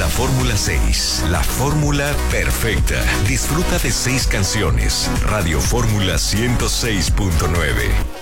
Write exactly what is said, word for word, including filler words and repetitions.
La Fórmula seis, la fórmula perfecta. Disfruta de seis canciones. Radio Fórmula ciento seis punto nueve.